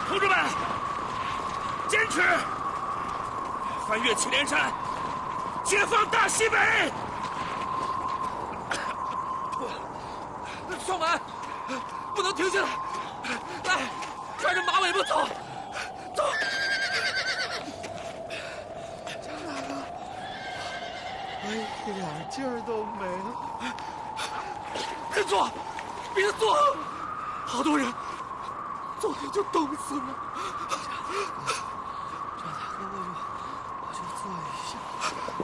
同志们，坚持！翻越祁连山，解放大西北！ 少满，不能停下来！来，抓着马尾巴走，走！ 张大哥，我一点劲儿都没了。 振作，别坐！好多人昨天就冻死了。 张大哥，我就坐一下。